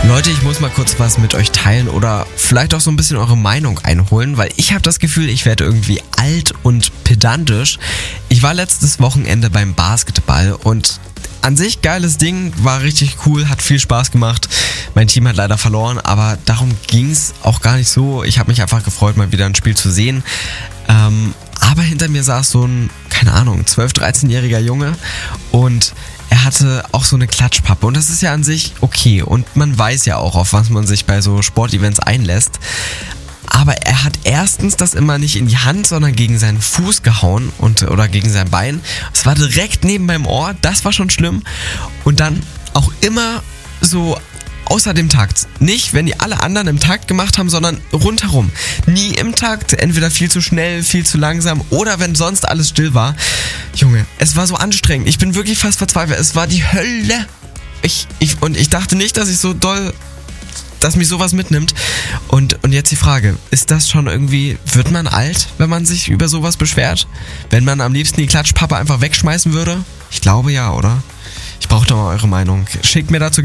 Leute, ich muss mal kurz was mit euch teilen oder vielleicht auch so ein bisschen eure Meinung einholen, weil ich habe das Gefühl, ich werde irgendwie alt und pedantisch. Ich war letztes Wochenende beim Basketball und an sich geiles Ding, war richtig cool, hat viel Spaß gemacht. Mein Team hat leider verloren, aber darum ging's auch gar nicht so. Ich habe mich einfach gefreut, mal wieder ein Spiel zu sehen. Aber hinter mir saß so ein, keine Ahnung, 12-, 13-jähriger Junge und er hatte auch so eine Klatschpappe und das ist ja an sich okay und man weiß ja auch, auf was man sich bei so Sportevents einlässt. Aber er hat erstens das immer nicht in die Hand, sondern gegen seinen Fuß gehauen oder gegen sein Bein. Es war direkt neben meinem Ohr, das war schon schlimm. Und dann auch immer so außer dem Takt. Nicht, wenn die alle anderen im Takt gemacht haben, sondern rundherum. Nie im Takt, entweder viel zu schnell, viel zu langsam oder wenn sonst alles still war. Junge, es war so anstrengend. Ich bin wirklich fast verzweifelt. Es war die Hölle. Ich dachte nicht, dass mich sowas mitnimmt. Und jetzt die Frage, ist das schon irgendwie, wird man alt, wenn man sich über sowas beschwert? Wenn man am liebsten die Klatschpappe einfach wegschmeißen würde? Ich glaube ja, oder? Ich brauche doch mal eure Meinung. Schickt mir dazu